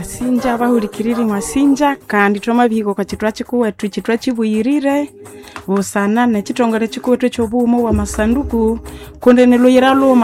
Masinja bahulikiriri masinja kandi twama bigo kwa chitwa chikuwetu chitwa chibuyirire busana ne chitongore chikuwetu chobumo wa masanduku konde ne loyira lo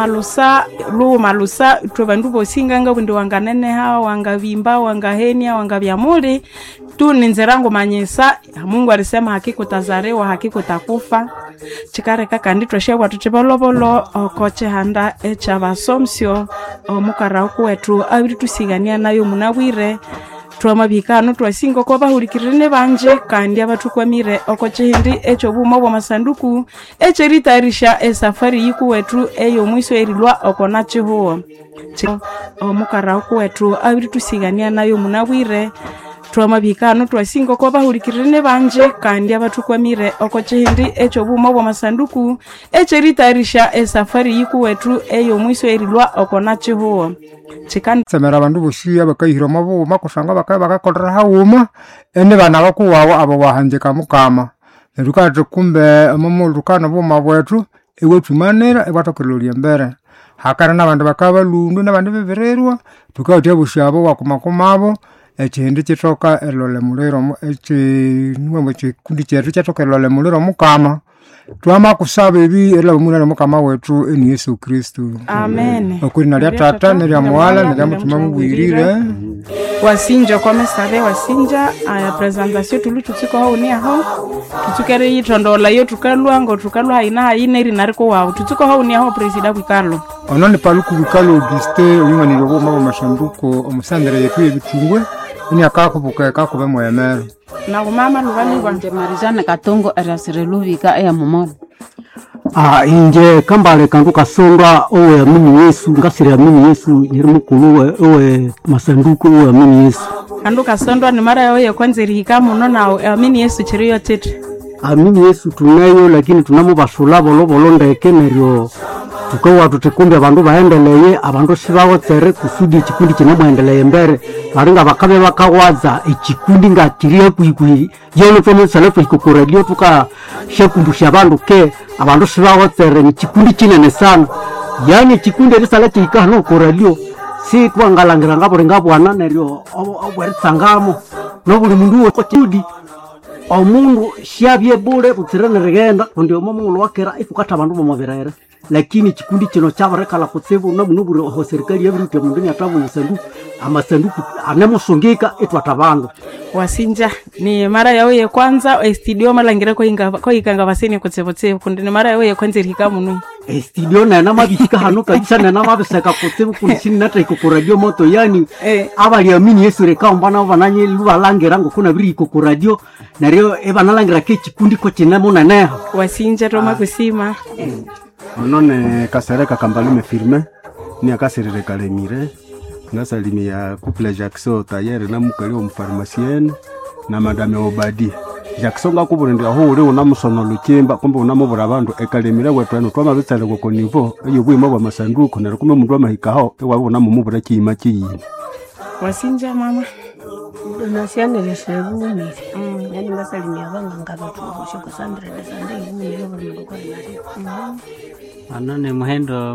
malusa twa bandu bosinganga bundi wanganene hawa wangavimba wangahenia wangabyamuli tu ninzerango manyesa Mungu alisema hakikutazarewa hakikutakufa chikareka kandi twashebwa tuchibolobolo okoche handa echa basomsyo omukara okwetu abiri tusigania nayo munabwire twamabikano twasingo kwa bahulikirene banje kandi abatukwamire okoche hindi echo bumo bwa masanduku echeritarisha esafari yikuwetu eyo mwiso erilwa okonache huo omukara okwetu abiri tusigania nayo munabwire twamabikano twasingo kwa bahulikirene banje kandi abatukwamire okoche hindi echo bumo bwa masanduku echeritarisha esafari yikuwetu eyo mwiso erilwa okonache huo chikani semera abandu bushia bakayihira mabuma kusanga bakakolera hawuma ene bana bakuwawo abo bahanjeka mukama nerukate kumbe amamulukana buma bwetu ewe tumanera ebatokelolia mbere hakana nabandu bakabalundu nabandu bebererwa tukawutya bushabo wakumakumabo echindi chitoka elole muliro nuwe chikundi chetu chatoka elole muliro mukama twama kusaba ebi ela muliro mukama wetu eni Yesu Kristo. Amen. Okuri na tata na mwala na mutima mubwirire wasinja kwa mesabe wasinja aya presentation tulitutsiko ho ni aho tutukere yitondola yo tukalwa ina iri nariko wawo tutsiko ho ni aho president kwikalo onone paluku kwikalo Auguste uyimani lobo mabo mashanduko omusandere yetu ebitungwe ni akakubuka kakuba moyemero na mama lubani banje Marizana Katongo erasireluvika ya momono inje kambale kandu kasonga owe amini Yesu ngasire amini Yesu nyirimukuluwe owe masanduku owe amini Yesu kandu kasondwa ni mara yoye kwanza irihika muno na amini Yesu chiriyo tete amini Yesu tunayo lakini tunamo basulabo lobolo ndeke neryo tukawa tutekumbe abandu baendeleye abandu shibawo tsere kusudi chikundi kinamwendeleye mbere baringa bakabe bakawaza ikikundi ngakiriye kwikwi yelo pene salefu ikokoradio tuka shekumbusha abandu ke abandu shibawo tsere ikikundi kinene sana yani chikundi risalati ikano koradio si twangalangira ngaburinga bwana neryo obweritsangamo nobuli mundu wokodi omundu shabye bure butsirene regenda ndio momungu wakera ifukata abandu bomoverere lakini chikundi kino chabarekala kutsebu nobure ho serikali yabirute mundu nyatabu musanduku amasanduku anemosongeka etwatabandu wasinja ni mara yawe ya kwanza studio malangira ko ikanga baseni kutsebotse kundi ni mara yawe ya kwanza irika munui studio na mabikika hano kabisa na mabiseka kutsebu kunishini nata ikokoradio moto yani abali amini Yesu reka mbana bananye lubalangira ngo kuna biri ikokoradio naryo ebanalangira ke chikundi ko kinamona neho wasinja roma kusima onone kasereka kambalume firme ni akasirire kalemire ngasalimia couple Jackson Tayer na mukali wa pharmacienne na madame Obadi Jackson ngakubure ndio aho uri unamusono lukimba kumbe unamubura abantu ekalemira gwetwano twama bitsale ko nivo eyo bwimo bwa masanduku na kumbe mundu amahikaho ewa unamumubura kiyima kiyini wasinja mama nasiane lesebuni yani ngasalimia banga ngabatu shoko sandre de sande ngini yo bali ko anane muhendo